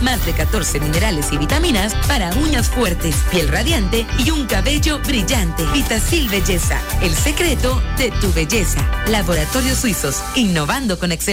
más de 14 minerales y vitaminas para uñas fuertes, piel radiante y un cabello brillante. Vitacil Belleza, el secreto de tu belleza. Laboratorios Suizos, innovando con excelencia.